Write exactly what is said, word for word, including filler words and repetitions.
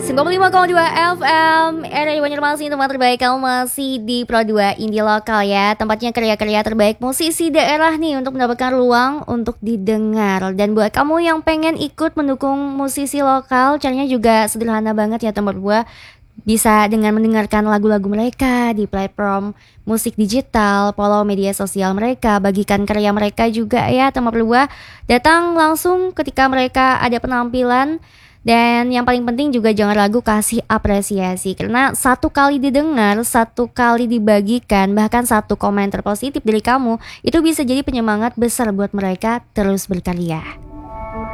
sembilan puluh lima koma dua F M R R I Banjarmasin, tempat terbaik kamu masih di Pro dua Indie Lokal ya. Tempatnya karya-karya terbaik musisi daerah nih untuk mendapatkan ruang untuk didengar. Dan buat kamu yang pengen ikut mendukung musisi lokal, caranya juga sederhana banget ya teman dua. Bisa dengan mendengarkan lagu-lagu mereka di platform musik digital, follow media sosial mereka, bagikan karya mereka juga ya teman dua. Datang langsung ketika mereka ada penampilan. Dan yang paling penting juga jangan ragu kasih apresiasi. Karena satu kali didengar, satu kali dibagikan, bahkan satu komentar positif dari kamu, itu bisa jadi penyemangat besar buat mereka terus berkarya.